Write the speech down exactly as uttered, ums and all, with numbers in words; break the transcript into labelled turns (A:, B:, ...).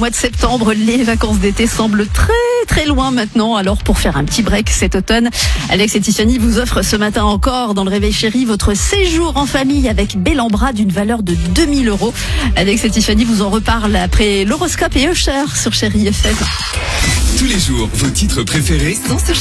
A: mois de septembre, les vacances d'été semblent très très loin maintenant. Alors pour faire un petit break cet automne, Alex et Tiffany vous offrent ce matin encore dans le Réveil Chéri votre séjour en famille avec bel en bras d'une valeur de deux mille euros. Alex et Tiffany vous en reparlent après l'horoscope et Usher sur Chéri F M.
B: Tous les jours, vos titres préférés
A: Sont sur